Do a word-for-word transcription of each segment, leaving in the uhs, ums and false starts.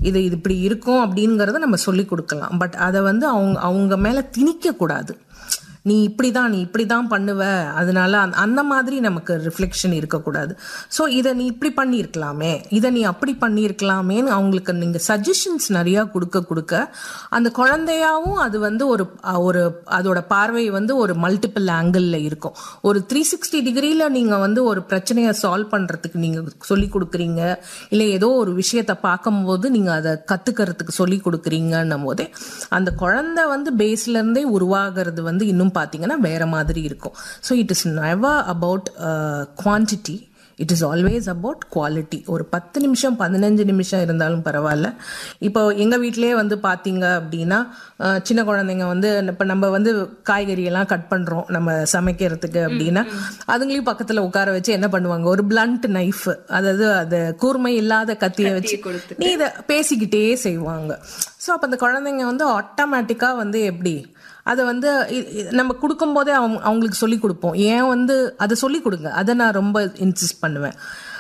இது இது இப்படி இருக்கும் அப்படிங்கறத நம்ம சொல்லி கொடுக்கலாம். பட் அதை வந்து அவங்க அவங்க மேல திணிக்க கூடாது. நீ இப்படிதான் நீ இப்படிதான் பண்ணுவ, அதனால அந்த மாதிரி நமக்கு ரிஃப்ளெக்ஷன் இருக்கக்கூடாது. ஸோ இதை நீ இப்படி பண்ணியிருக்கலாமே, இதை நீ அப்படி பண்ணியிருக்கலாமேன்னு அவங்களுக்கு நீங்க சஜஷன்ஸ் நிறைய கொடுக்க கொடுக்க அந்த குழந்தையாவும் அது வந்து ஒரு ஒரு அதோட பார்வை வந்து ஒரு மல்டிபிள் ஆங்கிள் இருக்கும். ஒரு த்ரீ சிக்ஸ்டி டிகிரியில நீங்க வந்து ஒரு பிரச்சனையை சால்வ் பண்றதுக்கு நீங்க சொல்லி கொடுக்குறீங்க, இல்லை ஏதோ ஒரு விஷயத்த பார்க்கும்போது நீங்க அதை கத்துக்கிறதுக்கு சொல்லி கொடுக்குறீங்கன்னும் போதே அந்த குழந்தை வந்து பேஸ்ல இருந்தே உருவாகிறது வந்து இன்னும் பாத்தீங்கன்னா வேற மாதிரி இருக்கும். So it is never about quantity, it is always about quality. ஒரு பத்து நிமிஷம் பதினஞ்சு நிமிஷம் இருந்தாலும் பரவாயில்ல. இப்போ எங்க வீட்டிலேயே வந்து பாத்தீங்க அப்படின்னா சின்ன குழந்தைங்க வந்து இப்போ நம்ம வந்து காய்கறி எல்லாம் கட் பண்றோம் நம்ம சமைக்கிறதுக்கு அப்படின்னா அதுங்களையும் பக்கத்துல உட்கார வச்சு என்ன பண்ணுவாங்க, ஒரு பிளண்ட் நைஃப், அதாவது அது கூர்மை இல்லாத கத்தியை வச்சு நீ இதை பேசிக்கிட்டே செய்வாங்க. ஸோ அப்போ அந்த குழந்தைங்க வந்து ஆட்டோமேட்டிக்கா வந்து எப்படி அதை வந்து நம்ம கொடுக்கும் போதே அவங்க அவங்களுக்கு சொல்லி கொடுப்போம். ஏன் வந்து அதை சொல்லி கொடுங்க, அதை நான் ரொம்ப இன்சிஸ்ட் பண்ணுவேன்.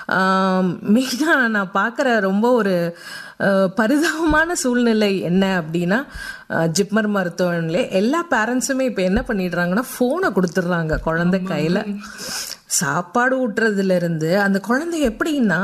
மெயினாக நான் பார்க்குற ரொம்ப ஒரு பரிதாபமான சூழ்நிலை என்ன அப்படின்னா, ஜிப்மர் மருத்துவமனையிலே எல்லா பேரண்ட்ஸுமே இப்போ என்ன பண்ணிடுறாங்கன்னா ஃபோனை கொடுத்துட்றாங்க குழந்தை கையில். சாப்பாடு ஊட்டுறதுல இருந்து அந்த குழந்தை எப்படின்னா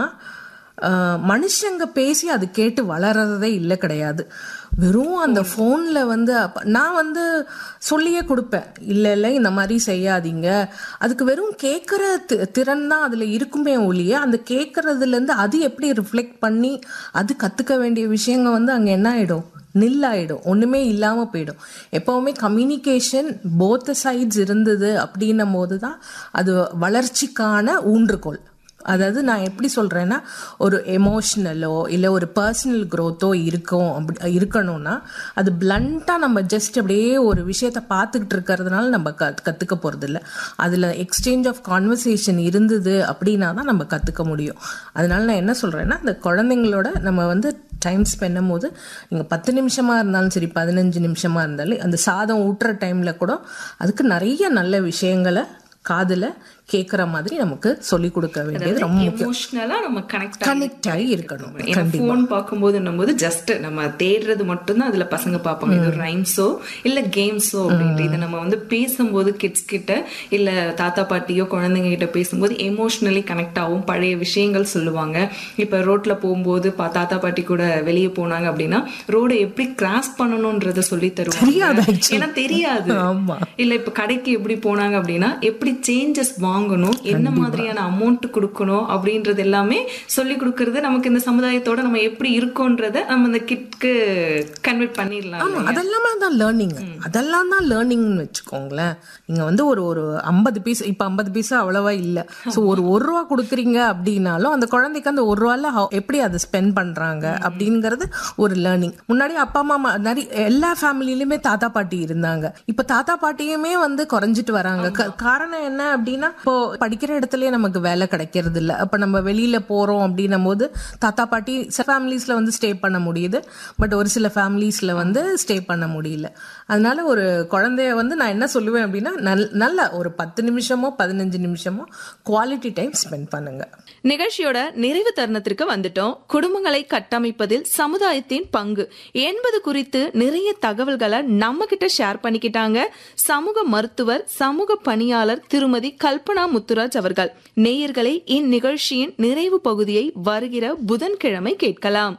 மனுஷங்க பேசி அது கேட்டு வளர்றதே இல்லை கிடையாது. வெறும் அந்த ஃபோன்ல வந்து நான் வந்து சொல்லியே கொடுப்பேன், இல்லை இல்லை இந்த மாதிரி செய்யாதீங்க. அதுக்கு வெறும் கேட்குற திறன் தான் அதில் இருக்குமே ஒழிய அந்த கேட்கறதுலேருந்து அது எப்படி ரிஃப்ளெக்ட் பண்ணி அது கற்றுக்க வேண்டிய விஷயங்கள் வந்து அங்கே என்ன ஆகிடும், நில்லாயிடும், ஒன்றுமே இல்லாமல் போயிடும். எப்போவுமே கம்யூனிகேஷன் போத் சைட்ஸ் இருந்தது அப்படின்னும் போது தான் அது வளர்ச்சிக்கான ஊன்றுகோல். அதாவது நான் எப்படி சொல்றேன்னா, ஒரு எமோஷனலோ இல்லை ஒரு பர்சனல் க்ரோத்தோ இருக்கும் அப்படி இருக்கணும்னா அது பிளண்டா நம்ம ஜஸ்ட் அப்படியே ஒரு விஷயத்த பார்த்துக்கிட்டு இருக்கிறதுனால நம்ம க கற்றுக்க போகிறது இல்லை. அதில் எக்ஸ்சேஞ்ச் ஆஃப் கான்வர்சேஷன் இருந்தது அப்படின்னா தான் நம்ம கற்றுக்க முடியும். அதனால நான் என்ன சொல்கிறேன்னா, அந்த குழந்தைங்களோட நம்ம வந்து டைம் ஸ்பெண்ட் போது நீங்கள் பத்து நிமிஷமாக இருந்தாலும் சரி பதினஞ்சு நிமிஷமாக இருந்தாலும் அந்த சாதம் ஊட்டுற டைமில் கூட அதுக்கு நிறைய நல்ல விஷயங்களை காதில் கேட்குற மாதிரி நமக்கு சொல்லி கொடுக்க வேண்டியது ரொம்ப முக்கியம். எமோஷனலா நம்ம கனெக்ட் கனெக்ட் ஆகி இருக்கணும். ஃபோன் பார்க்கும்போது போது ஜஸ்ட் நம்ம தேடுறது மட்டும்தான் அதுல பசங்க பார்ப்பாங்க. இது ஒரு ரைம்ஸோ இல்ல கேம்ஸோ அப்படின்ட்டு. இதை நம்ம வந்து பேசும்போது கிட்ஸ் கிட்ட இல்ல தாத்தா பாட்டியோ குழந்தைங்க கிட்ட பேசும்போது எமோஷனலி கனெக்ட் ஆகும், பழைய விஷயங்கள் சொல்லுவாங்க. இப்ப ரோட்ல போகும்போது தாத்தா பாட்டி கூட வெளியே போனாங்க அப்படின்னா ரோடை எப்படி கிராஸ் பண்ணணும்ன்றத சொல்லி தருவாங்க. ஏன்னா தெரியாது. இல்ல இப்ப கடைக்கு எப்படி போனாங்க அப்படின்னா எப்படி சேஞ்சஸ் வாங்கணும், என்ன மாதிரியான அமௌண்ட் கொடுக்கணும் அப்படின்றது எல்லாமே சொல்லி கொடுக்கறது நமக்கு இந்த சமுதாயத்தோட நம்ம எப்படி இருக்கோன்றத நம்ம இந்த கிட்க்கு கன்வெர்ட் பண்ணிடலாம். அதெல்லாம் தான் லேர்னிங், அதெல்லாம் தான் லேர்னிங்னு வச்சுக்கோங்களேன். நீங்க வந்து ஒரு ஒரு ஐம்பது பீஸ், இப்ப ஐம்பது பீஸ் அவ்வளவா இல்ல, ஸோ ஒரு ஒரு ரூபா கொடுக்குறீங்க அப்படின்னாலும் அந்த குழந்தைக்கு அந்த ஒரு ரூபால எப்படி அதை ஸ்பெண்ட் பண்றாங்க அப்படிங்கறது ஒரு லேர்னிங். முன்னாடி அப்பா அம்மா நிறைய எல்லா ஃபேமிலியிலுமே தாத்தா பாட்டி இருந்தாங்க. இப்ப தாத்தா பாட்டியுமே வந்து குறைஞ்சிட்டு வராங்க. காரணம் என்ன அப்படின்னா, இப்போ படிக்கிற இடத்துலயே நமக்கு வேலை கிடைக்கிறது இல்ல. அப்ப நம்ம வெளியில போறோம் அப்படின்னும் போது தாத்தா பாட்டி சில ஃபேமிலிஸ்ல வந்து ஸ்டே பண்ண முடியுது, பட் ஒரு சில ஃபேமிலிஸ்ல வந்து ஸ்டே பண்ண முடியல. அதனால ஒரு குழந்தைய வந்து நான் என்ன சொல்லுவேன் அப்படின்னா, நல்ல ஒரு பத்து நிமிஷமோ பதினஞ்சு நிமிஷமோ குவாலிட்டி டைம் ஸ்பெண்ட் பண்ணுங்க. நிகழ்ச்சியோட நிறைவு தருணத்திற்கு வந்துட்டோம். குடும்பங்களை கட்டமைப்பதில் சமுதாயத்தின் பங்கு என்பது குறித்து நிறைய தகவல்களை நம்ம கிட்ட ஷேர் பண்ணிக்கிட்டாங்க சமூக மருத்துவர் சமூக பணியாளர் திருமதி கல்பனா முத்துராஜ் அவர்கள். நேயர்களை இந்நிகழ்ச்சியின் நிறைவு பகுதியை வருகிற புதன்கிழமை கேட்கலாம்.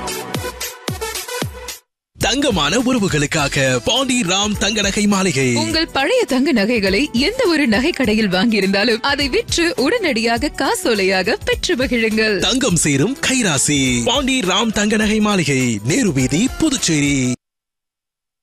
தங்கமான உறவுகளுக்காக பாண்டி ராம் தங்க நகை மாளிகை. உங்கள் பழைய தங்க நகைகளை எந்த ஒரு நகை கடையில் வாங்கியிருந்தாலும் அதை விற்று உடனடியாக காசோலையாக பெற்று மகிழுங்கள். தங்கம் சேரும் கைராசி பாண்டி ராம் தங்க நகை மாளிகை, நேரு வீதி, புதுச்சேரி.